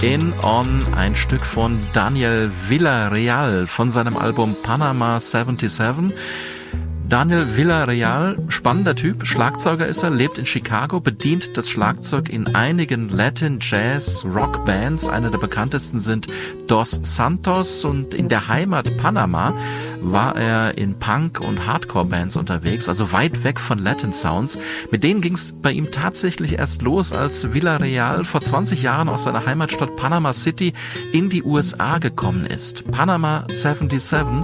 In On, ein Stück von Daniel Villarreal von seinem Album Panama 77. Daniel Villarreal, spannender Typ, Schlagzeuger ist er, lebt in Chicago, bedient das Schlagzeug in einigen Latin, Jazz, Rock Bands. Eine der bekanntesten sind Dos Santos, und in der Heimat Panama war er in Punk- und Hardcore-Bands unterwegs, also weit weg von Latin Sounds. Mit denen ging es bei ihm tatsächlich erst los, als Villarreal vor 20 Jahren aus seiner Heimatstadt Panama City in die USA gekommen ist. Panama 77